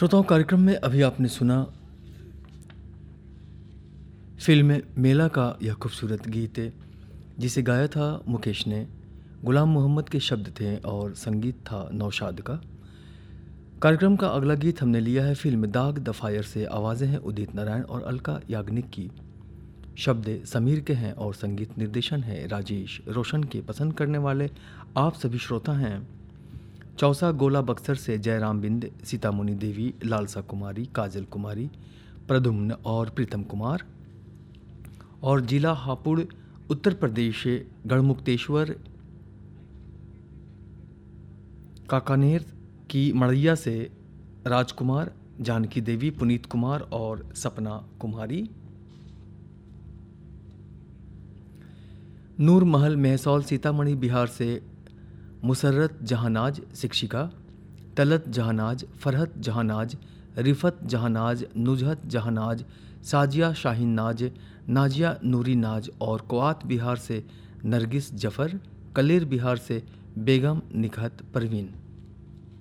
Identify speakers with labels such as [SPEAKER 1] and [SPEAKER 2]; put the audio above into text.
[SPEAKER 1] श्रोताओं, कार्यक्रम में अभी आपने सुना फिल्म मेला का यह खूबसूरत गीत जिसे गाया था मुकेश ने। गुलाम मोहम्मद के शब्द थे और संगीत था नौशाद का। कार्यक्रम का अगला गीत हमने लिया है फिल्म दाग द फायर से। आवाज़ें हैं उदित नारायण और अलका याग्निक की, शब्द समीर के हैं और संगीत निर्देशन है राजेश रोशन के। पसंद करने वाले आप सभी श्रोता हैं चौसा गोला बक्सर से जयराम बिंद, सीतामुनि देवी, लालसा कुमारी, काजल कुमारी, प्रद्युम्न और प्रीतम कुमार, और जिला हापुड़ उत्तर प्रदेश गढ़मुक्तेश्वर काकानेर की मड़ैया से राजकुमार, जानकी देवी, पुनीत कुमार और सपना कुमारी। नूर महल महसौल सीतामढ़ी बिहार से मुसर्रत जहानाज शिक्षिका, तलत जहानाज, फरहत जहानाज, रिफत जहानाज, नुजहत जहानाज, साजिया शाहीन नाज, नाजिया नूरी नाज और कोआत बिहार से नरगिस जफ़र, कलेर बिहार से बेगम निकहत परवीन।